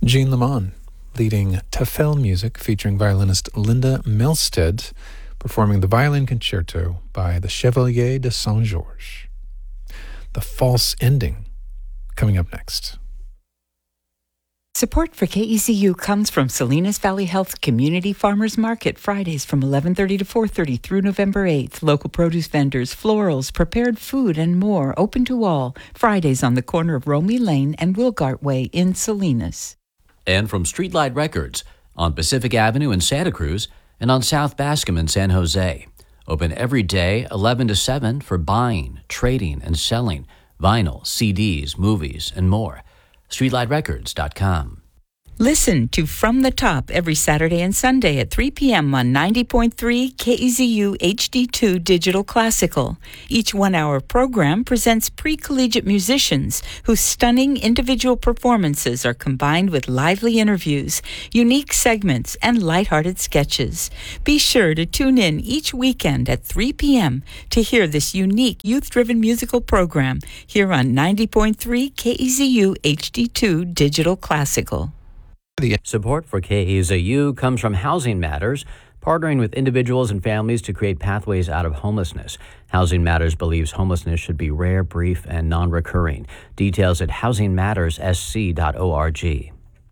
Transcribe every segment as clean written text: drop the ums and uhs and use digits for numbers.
Jean Lemon, leading Tafel music featuring violinist Linda Melstead, performing the violin concerto by the Chevalier de Saint-Georges. The False Ending, coming up next. Support for KEZU comes from Salinas Valley Health Community Farmers Market, Fridays from 11:30 to 4:30 through November 8th. Local produce vendors, florals, prepared food, and more, open to all. Fridays on the corner of Romey Lane and Wilgart Way in Salinas. And from Streetlight Records on Pacific Avenue in Santa Cruz and on South Bascom in San Jose. Open every day 11 to 7 for buying, trading, and selling vinyl, CDs, movies, and more. StreetlightRecords.com. Listen to From the Top every Saturday and Sunday at 3 p.m. on 90.3 KEZU HD2 Digital Classical. Each one-hour program presents pre-collegiate musicians whose stunning individual performances are combined with lively interviews, unique segments, and lighthearted sketches. Be sure to tune in each weekend at 3 p.m. to hear this unique youth-driven musical program here on 90.3 KEZU HD2 Digital Classical. Support for KEZU comes from Housing Matters, partnering with individuals and families to create pathways out of homelessness. Housing Matters believes homelessness should be rare, brief, and non-recurring. Details at housingmatterssc.org.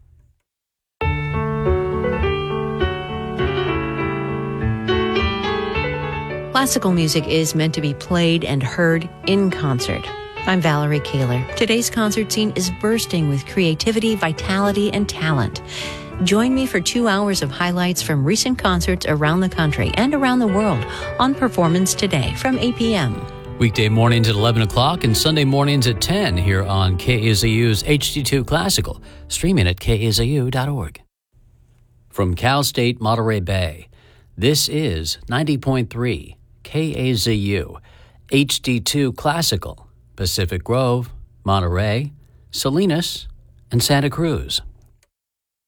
Classical music is meant to be played and heard in concert. I'm Valerie Kaler. Today's concert scene is bursting with creativity, vitality, and talent. Join me for 2 hours of highlights from recent concerts around the country and around the world on Performance Today from 8 p.m. Weekday mornings at 11 o'clock and Sunday mornings at 10 here on KEZU's HD2 Classical, streaming at KEZU.org. From Cal State Monterey Bay, this is 90.3 KEZU, HD2 Classical, Pacific Grove, Monterey, Salinas, and Santa Cruz.